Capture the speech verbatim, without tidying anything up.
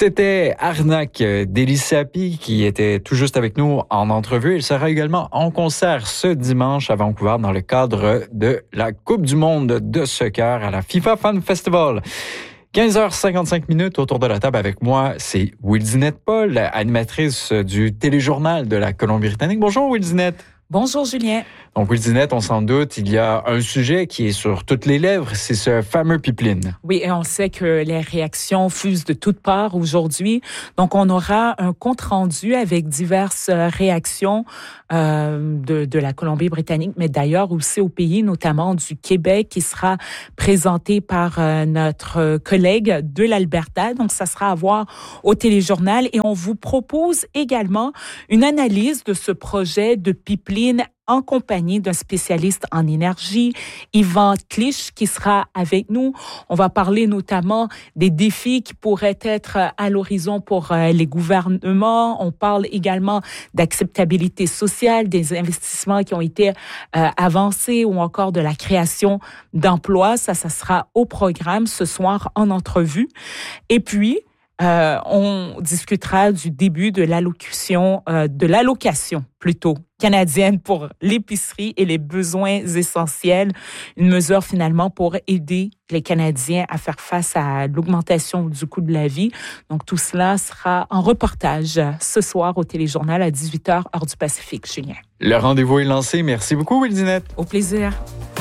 C'était Arnaque d'Elissapi qui était tout juste avec nous en entrevue. Il sera également en concert ce dimanche à Vancouver dans le cadre de la Coupe du monde de soccer à la FIFA Fan Festival. quinze heures cinquante-cinq minutes autour de la table avec moi, c'est Wilzinette Paul, animatrice du téléjournal de la Colombie-Britannique. Bonjour Wilzinette. Bonjour Julien. Donc Wilzinette, on s'en doute, il y a un sujet qui est sur toutes les lèvres, c'est ce fameux pipeline. Oui, et on sait que les réactions fusent de toutes parts aujourd'hui. Donc on aura un compte-rendu avec diverses réactions euh, de, de la Colombie-Britannique, mais d'ailleurs aussi au pays, notamment du Québec, qui sera présenté par euh, notre collègue de l'Alberta. Donc ça sera à voir au téléjournal et on vous propose également une analyse de ce projet de pipeline en compagnie d'un spécialiste en énergie, Yvan Clich, qui sera avec nous. On va parler notamment des défis qui pourraient être à l'horizon pour les gouvernements. On parle également d'acceptabilité sociale, des investissements qui ont été euh, avancés ou encore de la création d'emplois. Ça, ça sera au programme ce soir en entrevue. Et puis, Euh, on discutera du début de l'allocution, euh, de l'allocation plutôt canadienne pour l'épicerie et les besoins essentiels. Une mesure finalement pour aider les Canadiens à faire face à l'augmentation du coût de la vie. Donc tout cela sera en reportage ce soir au téléjournal à dix-huit heures heure du Pacifique, Julien. Le rendez-vous est lancé. Merci beaucoup Wilzinette. Au plaisir.